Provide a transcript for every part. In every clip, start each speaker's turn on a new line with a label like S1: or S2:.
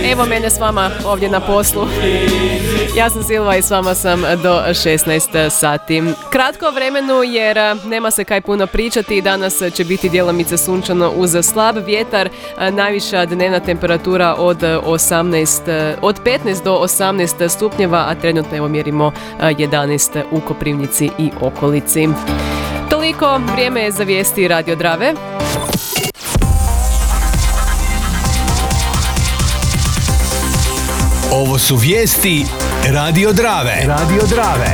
S1: Evo mene s vama ovdje na poslu. Ja sam Silva i s vama sam do 16 sati. Kratko o vremenu jer nema se kaj puno pričati. Danas će biti djelomice sunčano uz slab vjetar. Najviša dnevna temperatura od 15 do 18 stupnjeva, a trenutno evo mjerimo 11 u Koprivnici i okolici. Toliko, vrijeme je za vijesti Radio Drave.
S2: Ovo su vijesti Radio Drave. Radio Drave.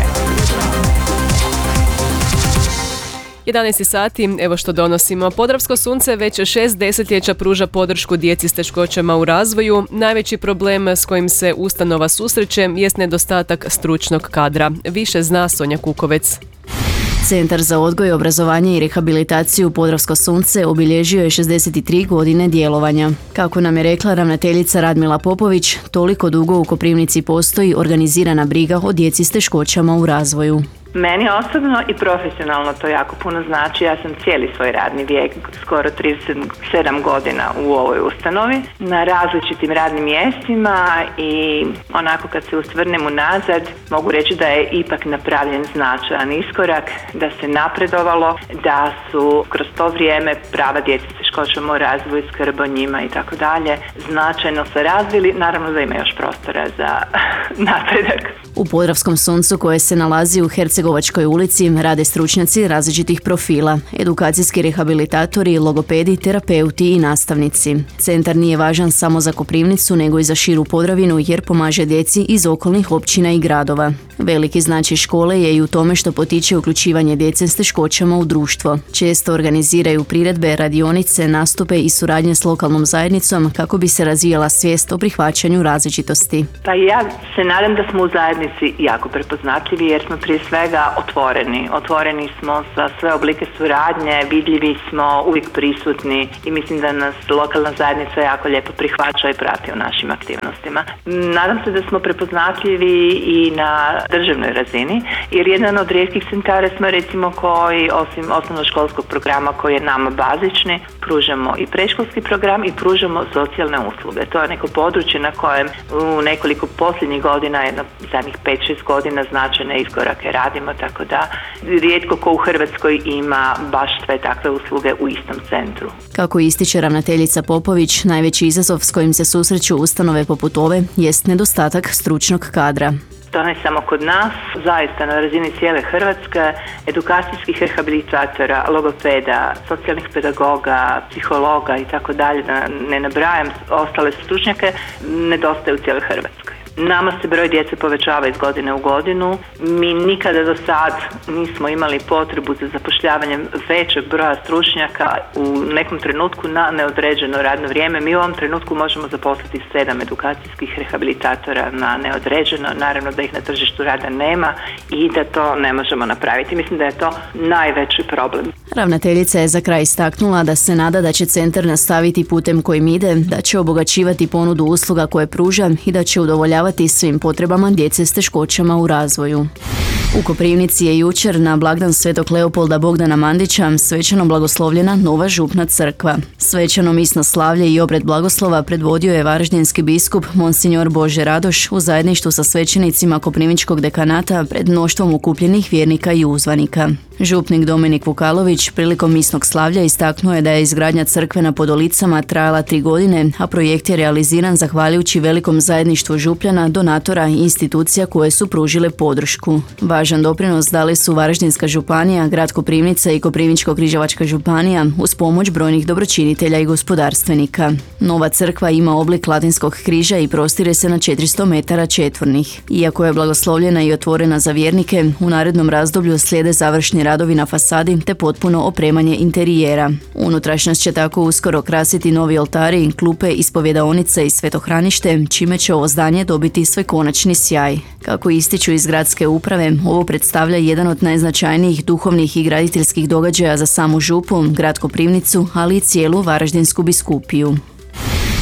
S1: 11 sati, evo što donosimo. Podravsko sunce već 6 desetljeća pruža podršku djeci s teškoćama u razvoju. Najveći problem s kojim se ustanova susreće jest nedostatak stručnog kadra. Više zna Sonja Kukovec.
S3: Centar za odgoj, obrazovanje i rehabilitaciju Podravsko sunce obilježio je 63 godine djelovanja. Kako nam je rekla ravnateljica Radmila Popović, toliko dugo u Koprivnici postoji organizirana briga o djeci s teškoćama u razvoju.
S4: Meni osobno i profesionalno to jako puno znači. Ja sam cijeli svoj radni vijek, skoro 37 godina u ovoj ustanovi, na različitim radnim mjestima i onako kad se osvrnem unazad, mogu reći da je ipak napravljen značajan iskorak, da se napredovalo, da su kroz to vrijeme prava djece s teškoćama u razvoju, skrb o njima i tako dalje značajno se razvili. Naravno da ima još prostora za napredak.
S3: U Podravskom suncu koje se nalazi u Hercegovačkoj ulici rade stručnjaci različitih profila, edukacijski rehabilitatori, logopedi, terapeuti i nastavnici. Centar nije važan samo za Koprivnicu nego i za širu Podravinu jer pomaže djeci iz okolnih općina i gradova. Veliki značaj škole je i u tome što potiče uključivanje djece s teškoćama u društvo. Često organiziraju priredbe, radionice, nastupe i suradnje s lokalnom zajednicom kako bi se razvijala svijest o prihvaćanju različitosti.
S4: Pa ja se nadam da smo u zajednici jako prepoznatljivi jer smo prije svega otvoreni. Otvoreni smo za sve oblike suradnje, vidljivi smo, uvijek prisutni i mislim da nas lokalna zajednica jako lijepo prihvaća i prati u našim aktivnostima. Nadam se da smo prepoznatljivi i na državnoj razini jer jedan od rijetkih centara smo recimo koji osim osnovnoškolskog programa koji je nama bazični, pružamo i predškolski program i pružamo socijalne usluge. To je neko područje na kojem u nekoliko posljednjih godina, zadnjih 5-6 godina značajne iskorake radimo, tako da rijetko ko u Hrvatskoj ima baš sve takve usluge u istom centru.
S3: Kako ističe ravnateljica Popović, najveći izazov s kojim se susreću ustanove poput ove jest nedostatak stručnog kadra.
S4: To ne samo kod nas, zaista na razini cijele Hrvatske, edukacijskih rehabilitatora, logopeda, socijalnih pedagoga, psihologa i tako dalje, da ne nabrajam ostale stručnjake, nedostaje u cijeloj Hrvatskoj. Nama se broj djece povećava iz godine u godinu. Mi nikada do sad nismo imali potrebu za zapošljavanjem većeg broja stručnjaka u nekom trenutku na neodređeno radno vrijeme. Mi u ovom trenutku možemo zaposliti 7 edukacijskih rehabilitatora na neodređeno. Naravno da ih na tržištu rada nema i da to ne možemo napraviti. Mislim da je to najveći problem.
S3: Ravnateljica je za kraj istaknula da se nada da će centar nastaviti putem kojim ide, da će obogaćivati ponudu usluga koje pruža i da će udovoljavati svim potrebama djece s teškoćama u razvoju. U Koprivnici je jučer na blagdan Svetog Leopolda Bogdana Mandića svečano blagoslovljena nova župna crkva. Svečano misno slavlje i obred blagoslova predvodio je varaždinski biskup Monsignor Bože Radoš u zajedništvu sa svećenicima Koprivničkog dekanata pred mnoštvom okupljenih vjernika i uzvanika. Župnik Dominik Vukalović prilikom misnog slavlja istaknuo je da je izgradnja crkve na Podolicama trajala 3 godine, a projekt je realiziran zahvaljujući velikom zajedništvu župljana, donatora i institucija koje su pružile podršku. Važan doprinos dali su Varaždinska županija, grad Koprivnica i Koprivničko-križevačka županija uz pomoć brojnih dobročinitelja i gospodarstvenika. Nova crkva ima oblik latinskog križa i prostire se na 400 metara četvornih. Iako je blagoslovljena i otvorena za vjernike, u narednom razdoblju slijede završni radovi na fasadi te potpuno opremanje interijera. Unutrašnjost će tako uskoro krasiti novi oltari, klupe, ispovjedaonice i svetohranište, čime će ovo zdanje dobiti svoj konačni sjaj. Kako ističu iz gradske uprave, ovo predstavlja jedan od najznačajnijih duhovnih i graditeljskih događaja za samu župu, grad Koprivnicu, ali i cijelu Varaždinsku biskupiju.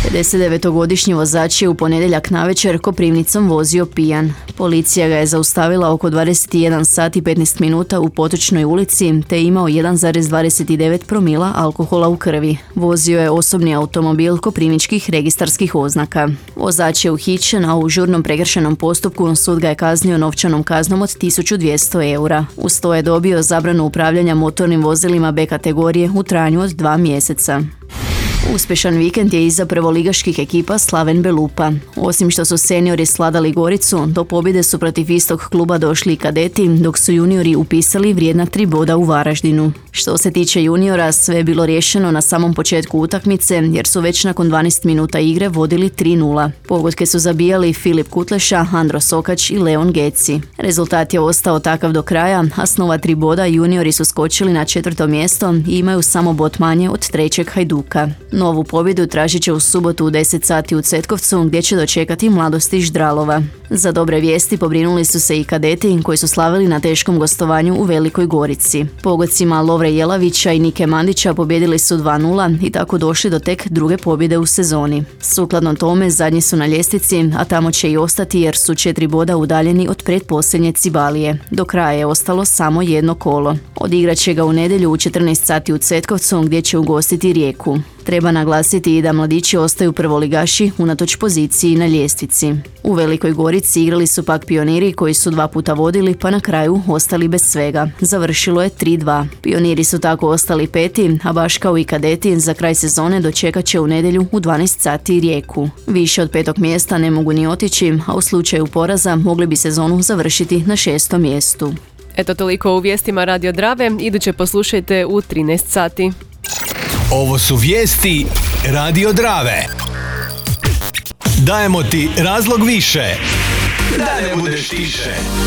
S3: 59-godišnji vozač je u ponedjeljak navečer Koprivnicom vozio pijan. Policija ga je zaustavila oko 21 sat i 15 minuta u Potočnoj ulici te je imao 1,29 promila alkohola u krvi. Vozio je osobni automobil koprivničkih registarskih oznaka. Vozač je uhićen, a u žurnom prekršajnom postupku sud ga je kaznio novčanom kaznom od 1200 eura. Uz to je dobio zabranu upravljanja motornim vozilima B kategorije u trajanju od 2 mjeseca. Uspješan vikend je iza prvoligaških ekipa Slaven Belupa. Osim što su seniori sladali Goricu, do pobjede su protiv istog kluba došli i kadeti, dok su juniori upisali vrijedna 3 boda u Varaždinu. Što se tiče juniora, sve je bilo riješeno na samom početku utakmice, jer su već nakon 12 minuta igre vodili 3:0. Pogodke su zabijali Filip Kutleša, Andro Sokač i Leon Geci. Rezultat je ostao takav do kraja, a s nova 3 boda juniori su skočili na 4. mjesto i imaju samo bod manje od 3. Hajduka. Novu pobjedu tražit će u subotu u 10 sati u Cetkovcu, gdje će dočekati Mladost iz Ždralova. Za dobre vijesti pobrinuli su se i kadeti koji su slavili na teškom gostovanju u Velikoj Gorici. Pogodcima Lovre Jelavića i Nike Mandića pobjedili su 2:0 i tako došli do tek druge pobjede u sezoni. Sukladno tome zadnji su na ljestvici, a tamo će i ostati jer su 4 boda udaljeni od pretposljednje Cibalije. Do kraja je ostalo samo jedno kolo. Odigrat će ga u nedjelju u 14 sati u Cetkovcu, gdje će ugostiti Rijeku. Treba naglasiti i da mladići ostaju prvoligaši unatoč poziciji na ljestvici. U Velikoj Gorici igrali su pak Pioniri koji su 2 puta vodili pa na kraju ostali bez svega. Završilo je 3:2. Pioniri su tako ostali 5, a baš kao i kadeti za kraj sezone dočekat će u nedjelju u 12 sati Rijeku. Više od 5. mjesta ne mogu ni otići, a u slučaju poraza mogli bi sezonu završiti na 6. mjestu.
S1: Eto toliko u vijestima Radio Drave, iduće poslušajte u 13 sati.
S2: Ovo su vijesti Radio Drave. Dajemo ti razlog više da ne budeš tiše.